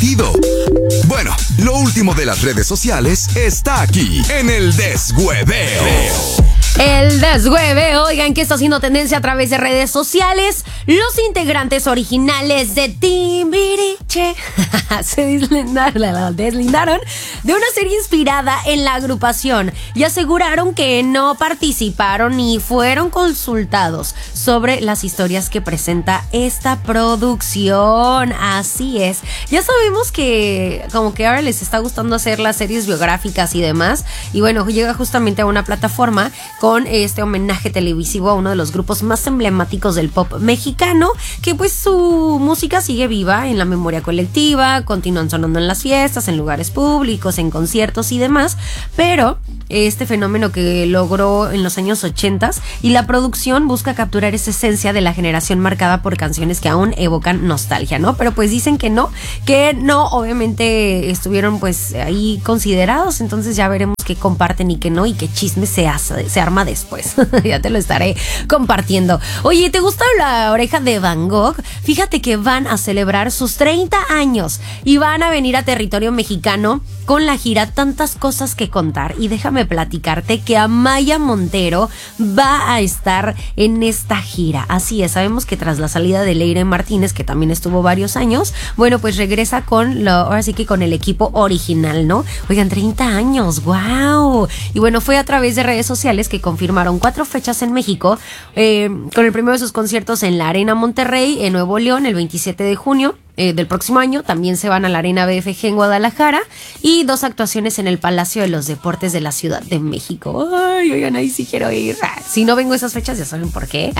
divertido. Bueno, lo último de las redes sociales está aquí en el Deshueveo. El deshueve, oigan, que está haciendo tendencia a través de redes sociales. Los integrantes originales de Timbiriche se deslindaron de una serie inspirada en la agrupación y aseguraron que no participaron ni fueron consultados sobre las historias que presenta esta producción. Así es, ya sabemos que como que ahora les está gustando hacer las series biográficas y demás, y bueno, llega justamente a una plataforma con este homenaje televisivo a uno de los grupos más emblemáticos del pop mexicano, que pues su música sigue viva en la memoria colectiva, continúan sonando en las fiestas, en lugares públicos, en conciertos y demás, pero este fenómeno que logró en los años 80 y la producción busca capturar esa esencia de la generación marcada por canciones que aún evocan nostalgia, ¿no? Pero pues dicen que no, obviamente estuvieron pues ahí considerados, entonces ya veremos qué comparten y qué no, y qué chisme se arma después. Ya te lo estaré compartiendo. Oye, ¿te gusta La Oreja de Van Gogh? Fíjate que van a celebrar sus 30 años y van a venir a territorio mexicano con la gira Tantas Cosas que Contar, y déjame platicarte que Amaya Montero va a estar en esta gira. Así es, sabemos que tras la salida de Leire Martínez, que también estuvo varios años, bueno, pues regresa ahora sí que con el equipo original, ¿no? Oigan, 30 años, ¡wow! Y bueno, fue a través de redes sociales que confirmaron 4 fechas en México, con el primero de sus conciertos en la Arena Monterrey, en Nuevo León, el 27 de junio. Del próximo año. También se van a la Arena BFG en Guadalajara, y 2 actuaciones en el Palacio de los Deportes de la Ciudad de México. Ay, oigan, ahí sí quiero ir. Si no vengo a esas fechas, ya saben por qué.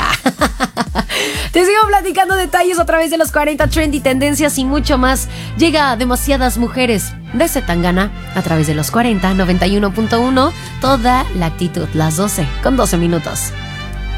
Te sigo platicando detalles a través de los 40 Trendy Tendencias y mucho más. Llega Demasiadas Mujeres de Zetangana a través de los 40 91.1. Toda la actitud, las 12 con 12 minutos.